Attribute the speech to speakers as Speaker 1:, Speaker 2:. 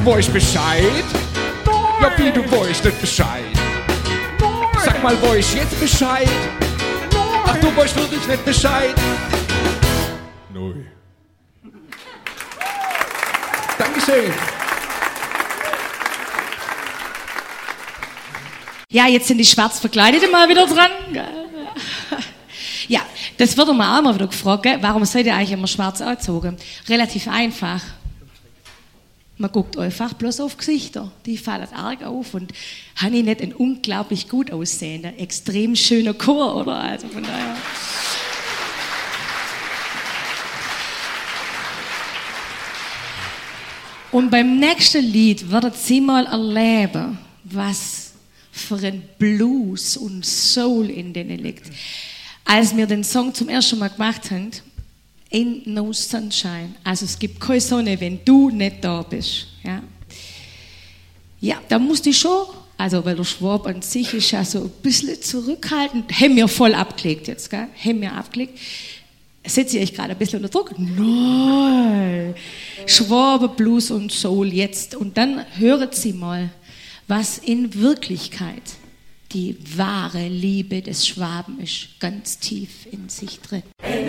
Speaker 1: weißt Bescheid? Ja, wie, du weißt nicht Bescheid? Sag mal, weißt jetzt Bescheid? Ach, du weißt wirklich nicht Bescheid? Neu. Dankeschön.
Speaker 2: Ja, jetzt sind die schwarz Verkleideten mal wieder dran. Ja, das wird mir auch immer wieder gefragt, gell? Warum seid ihr eigentlich immer schwarz angezogen? Relativ einfach. Man guckt einfach bloß auf Gesichter. Die fallen arg auf. Und habe ich nicht einen unglaublich gut aussehender, extrem schöner Chor, oder? Also von daher. Und beim nächsten Lied werdet ihr mal erleben, was für ein Blues und Soul in denen liegt. Als wir den Song zum ersten Mal gemacht haben, Ain't No Sunshine, also es gibt keine Sonne, wenn du nicht da bist. Ja, ja, da musste ich schon, also weil der Schwab an sich ist ja so ein bisschen zurückhaltend, haben wir voll abgelegt jetzt, gell? Haben wir abgelegt. Setze ich euch gerade ein bisschen unter Druck? Nein. Schwabe, Blues und Soul jetzt. Und dann hören Sie mal, was in Wirklichkeit die wahre Liebe des Schwaben ist, ganz tief in sich drin.